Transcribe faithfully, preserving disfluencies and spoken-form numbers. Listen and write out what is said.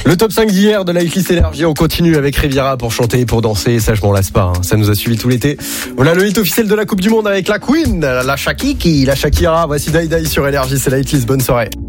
Le top cinq d'hier de la hitlist Énergie, on continue avec Riviera pour chanter et pour danser, ça je m'en lasse pas, hein. Ça nous a suivi tout l'été. Voilà le hit officiel de la Coupe du Monde avec la Queen, la Shakiki, la Shakira. Voici Die Die sur Énergie, c'est la hitlist, bonne soirée.